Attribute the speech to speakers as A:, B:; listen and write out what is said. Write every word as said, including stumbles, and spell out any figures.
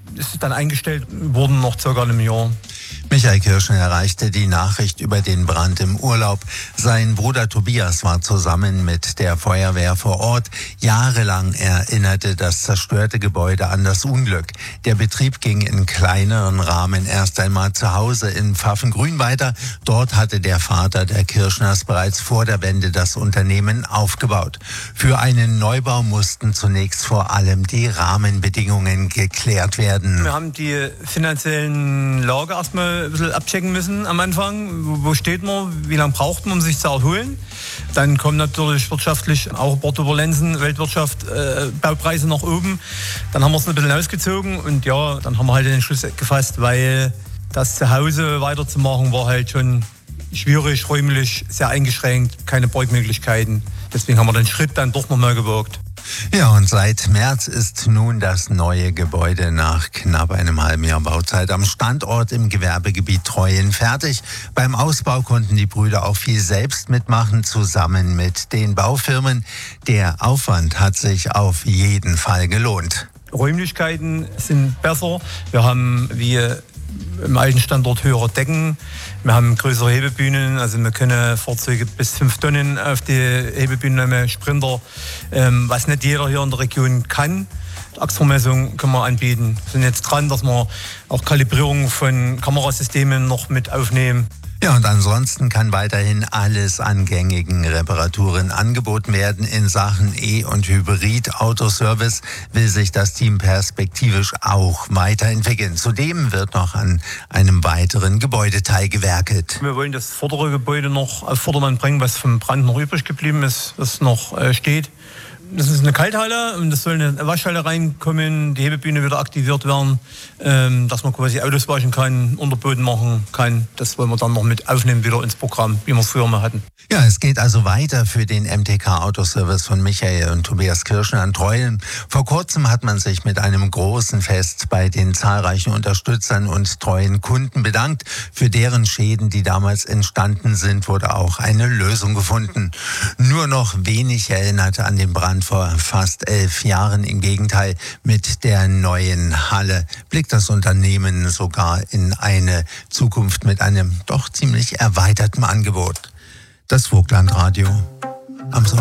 A: ist dann eingestellt worden, noch circa einem Jahr.
B: Michael Kirschner erreichte die Nachricht über den Brand im Urlaub. Sein Bruder Tobias war zusammen mit der Feuerwehr vor Ort. Jahrelang erinnerte das zerstörte Gebäude an das Unglück. Der Betrieb ging in kleineren Rahmen erst einmal zu Hause in Pfaffengrün weiter. Dort hatte der Vater der Kirschners bereits vor der Wende das Unternehmen aufgebaut. Für einen Neubau mussten zunächst vor allem die Rahmenbedingungen geklärt werden.
A: Wir haben die finanziellen Lage erstmal ein bisschen abchecken müssen am Anfang. Wo steht man? Wie lange braucht man, um sich zu erholen? Dann kommen natürlich wirtschaftlich auch ein paar Turbulenzen, Weltwirtschaft, äh, Baupreise nach oben. Dann haben wir es ein bisschen ausgezogen und ja, dann haben wir halt den Entschluss gefasst, weil das zu Hause weiterzumachen war halt schon schwierig, räumlich sehr eingeschränkt, keine Parkmöglichkeiten. Deswegen haben wir den Schritt dann doch nochmal gewagt.
B: Ja, und seit März ist nun das neue Gebäude nach knapp einem halben Jahr Bauzeit am Standort im Gewerbegebiet Treuen fertig. Beim Ausbau konnten die Brüder auch viel selbst mitmachen, zusammen mit den Baufirmen. Der Aufwand hat sich auf jeden Fall gelohnt.
A: Räumlichkeiten sind besser. Wir haben wie im alten Standort höhere Decken. Wir haben größere Hebebühnen, also wir können Fahrzeuge bis fünf Tonnen auf die Hebebühne nehmen, Sprinter, ähm, was nicht jeder hier in der Region kann. Achsvermessung können wir anbieten. Wir sind jetzt dran, dass wir auch Kalibrierung von Kamerasystemen noch mit aufnehmen.
B: Ja, und ansonsten kann weiterhin alles an gängigen Reparaturen angeboten werden. In Sachen E- und Hybrid-Autoservice will sich das Team perspektivisch auch weiterentwickeln. Zudem wird noch an einem weiteren Gebäudeteil gewerkelt.
A: Wir wollen das vordere Gebäude noch auf Vordermann bringen, was vom Brand noch übrig geblieben ist, was noch äh, steht. Das ist eine Kalthalle und das soll eine Waschhalle reinkommen, die Hebebühne wieder aktiviert werden, ähm, dass man quasi Autos waschen kann, Unterboden machen kann. Das wollen wir dann noch mit aufnehmen wieder ins Programm, wie wir es früher mal hatten.
B: Ja, es geht also weiter für den M T K Autoservice von Michael und Tobias Kirschner an Treuen. Vor kurzem hat man sich mit einem großen Fest bei den zahlreichen Unterstützern und treuen Kunden bedankt. Für deren Schäden, die damals entstanden sind, wurde auch eine Lösung gefunden. Nur noch wenig erinnerte an den Brand vor fast elf Jahren. Im Gegenteil, mit der neuen Halle blickt das Unternehmen sogar in eine Zukunft mit einem doch ziemlich erweiterten Angebot. Das Vogtlandradio am Sonntag.